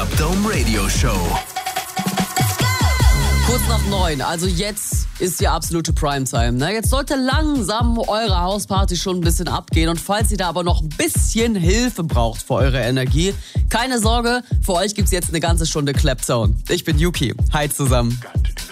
Club Dome Radio Show. Kurz nach 9, also jetzt ist die absolute Primetime. Ne? Jetzt sollte langsam eure Hausparty schon ein bisschen abgehen. Und falls ihr da aber noch ein bisschen Hilfe braucht für eure Energie, keine Sorge, für euch gibt's jetzt eine ganze Stunde Clapzone. Ich bin Yuki. Hi zusammen.